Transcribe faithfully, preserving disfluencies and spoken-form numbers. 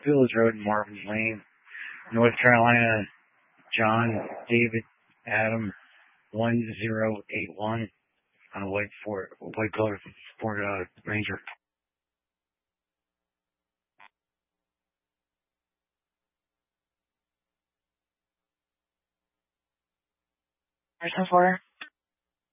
Village Road, Marvin Lane, North Carolina, John David Adam one zero eight one on a white Ford, white color Ford uh, Ranger. Person four.